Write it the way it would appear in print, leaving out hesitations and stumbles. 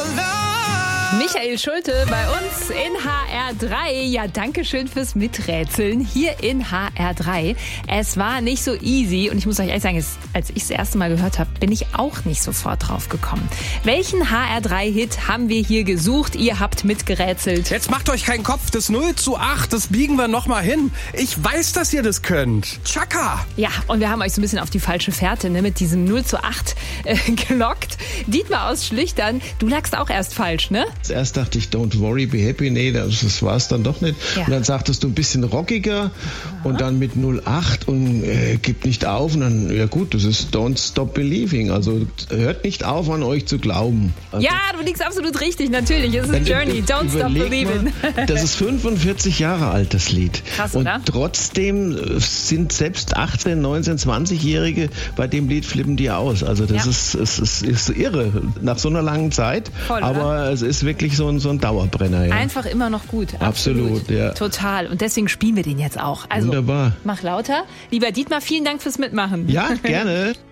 Michael Schulte bei uns in HR3. Ja, danke schön fürs Miträtseln hier in HR3. Es war nicht so easy und ich muss euch ehrlich sagen, als ich das erste Mal gehört habe, bin ich auch nicht sofort drauf gekommen. Welchen HR3-Hit haben wir hier gesucht? Ihr habt mitgerätselt. Jetzt macht euch keinen Kopf, das 0:8, das biegen wir nochmal hin. Ich weiß, dass ihr das könnt. Chaka! Ja, und wir haben euch so ein bisschen auf die falsche Fährte mit diesem 0:8 gelockt. Dietmar aus Schlüchtern, du lagst auch erst falsch, ne? Erst dachte ich, don't worry, be happy. Nee, das war es dann doch nicht. Ja. Und dann sagtest du ein bisschen rockiger und dann mit 0:8 und gib nicht auf. Und dann, ja gut, das ist don't stop believing. Also hört nicht auf, an euch zu glauben. Also, ja, du liegst absolut richtig, natürlich. Es ist ein Journey, don't stop believing. Das ist 45 Jahre alt, das Lied. Krass, und oder? trotzdem sind selbst 18, 19, 20-Jährige bei dem Lied flippen die aus. Also das ist irre, nach so einer langen Zeit. Voll, aber es ist wirklich so ein Dauerbrenner. Ja. Einfach immer noch gut. Absolut, ja. Total. Und deswegen spielen wir den jetzt auch. Also, Wunderbar. Mach lauter. Lieber Dietmar, vielen Dank fürs Mitmachen. Ja, gerne.